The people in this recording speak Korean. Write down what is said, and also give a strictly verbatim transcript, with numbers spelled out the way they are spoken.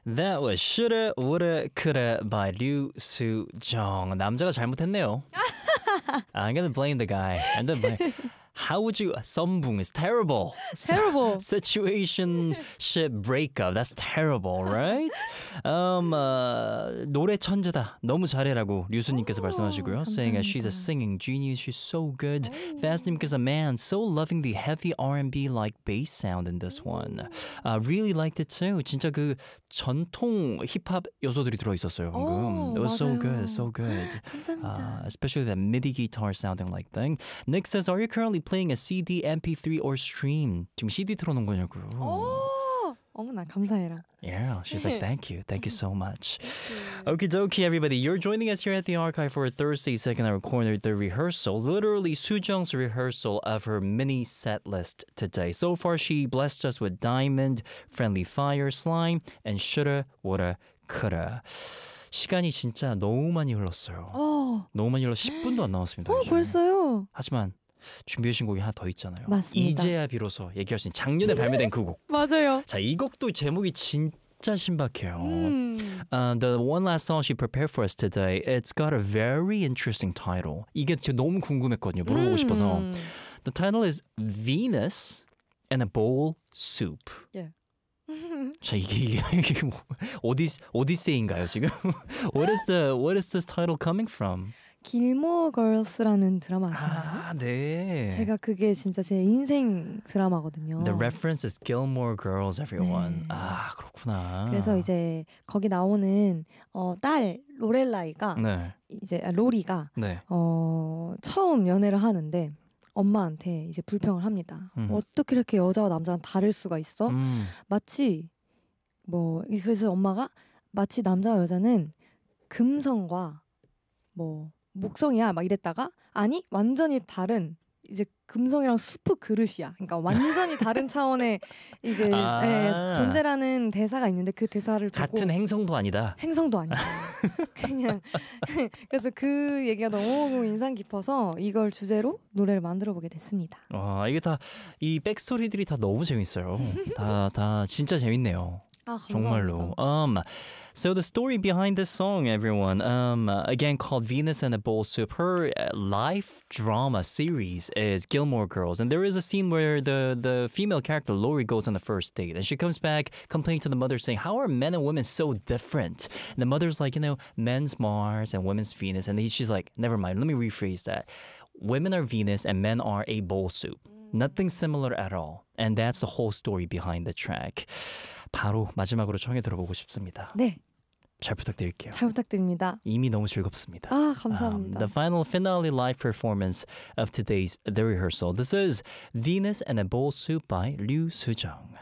That was shoulda, woulda, coulda by Ryu Soo-jung. 남자가 잘못했네요. I'm gonna blame the guy. And then blame. How would you? 썸붕 is terrible. Terrible. Situationship breakup. That's terrible, right? Um, uh, 노래 천재다. 너무 잘해라고 류수님께서 말씀하시고요. Saying that she's a singing genius. She's so good. Fast님께서 man, so loving the heavy R and B like bass sound in this one. Uh, really liked it too. 진짜 그 전통 힙합 요소들이 들어 있었어요. 방금. 오, It was so 맞아요. good, so good. 감사합니다. Uh, especially that MIDI guitar sounding like thing. Nick says, are you currently playing a C D, M P three or stream? 지금 CD 틀어놓은 거냐고요. 오, 어머나 감사해라. Yeah, she's like, thank you. Thank you so much. Okie dokie, everybody. You're joining us here at the Archive for a Thursday second hour corner, the rehearsal. Literally, Soo-jung's rehearsal of her mini set list today. So far, she blessed us with Diamond, Friendly Fire, Slime, and Shoulda, Woulda, Coulda. 시간이 진짜 너무 많이 흘렀어요. 어, 너무 많이 흘러 십 분도 안 남았습니다. 어 이제. 벌써요. 하지만 준비해주신 곡이 하나 더 있잖아요. 맞습니다. 이제야 비로소 얘기할 수 있는 작년에 발매된 그 곡. 맞아요. 자, 이 곡도 제목이 진짜 신박해요. 음. Uh, the one last song she prepared for us today, it's got a very interesting title. 이게 제가 너무 궁금했거든요. 물어보고 음. 싶어서. The title is Venus and a Bowl Soup. 예. 자, 이게, 이게 뭐, 오디스, 오디세이인가요, 지금? what is the, what is this title coming from? 길모어 걸스라는 드라마 아시나요? 아, 네. 제가 그게 진짜 제 인생 드라마거든요. The reference is Gilmore Girls, everyone. 네. 아, 그렇구나. 그래서 이제 거기 나오는 어, 딸 로렐라이가 네, 이제 아, 로리가 네. 어, 처음 연애를 하는데 엄마한테 이제 불평을 합니다. 음. 어떻게 이렇게 여자와 남자는 다를 수가 있어? 음, 마치 뭐 그래서 엄마가 마치 남자와 여자는 금성과 뭐 목성이야 막 이랬다가 아니 완전히 다른 이제 금성이랑 수프 그릇이야. 그러니까 완전히 다른 차원의 이제 아. 예, 존재라는 대사가 있는데 그 대사를 보고 같은 행성도 아니다. 행성도 아니야. 그냥 그래서 그 얘기가 너무 인상 깊어서 이걸 주제로 노래를 만들어 보게 됐습니다. 와, 이게 다 이 백스토리들이 다 너무 재밌어요. 다, 다 진짜 재밌네요. 아, 정말로. Um, so the story behind this song, everyone, um, again called Venus and a Bowl Soup. Her uh, life drama series is Gilmore Girls, and there is a scene where the the female character Lori goes on the first date, and she comes back complaining to the mother, saying, "How are men and women so different?" And the mother's like, "You know, men's Mars and women's Venus," and he, she's like, "Never mind. Let me rephrase that. Women are Venus and men are a bowl soup. Nothing similar at all." And that's the whole story behind the track. 바로 마지막으로 청해 들어보고 싶습니다. 네, 잘 부탁드릴게요. 잘 부탁드립니다. 이미 너무 즐겁습니다. 아, Um, 감사합니다. the final finale live performance of today's The Rehearsal. This is Venus and a Bowl Soup by Ryu Soo-jung.